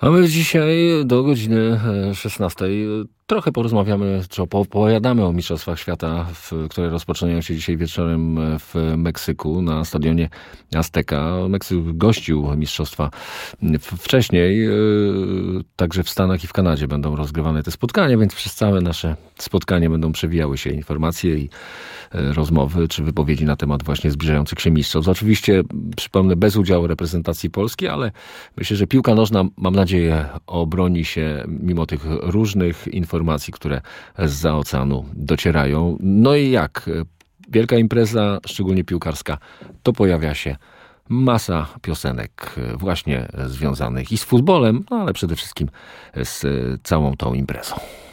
A my dzisiaj do godziny 16 trochę porozmawiamy, czy opowiadamy o Mistrzostwach Świata, które rozpoczynają się dzisiaj wieczorem w Meksyku na stadionie Azteca. Meksyk gościł mistrzostwa wcześniej, także w Stanach i w Kanadzie będą rozgrywane te spotkania, więc przez całe nasze spotkanie będą przewijały się informacje i rozmowy czy wypowiedzi na temat właśnie zbliżających się mistrzostw. Oczywiście, przypomnę, bez udziału reprezentacji Polski, ale myślę, że piłka nożna, mam nadzieję, obroni się mimo tych różnych informacji, które zza oceanu docierają. No i jak wielka impreza, szczególnie piłkarska, to pojawia się masa piosenek właśnie związanych i z futbolem, no ale przede wszystkim z całą tą imprezą.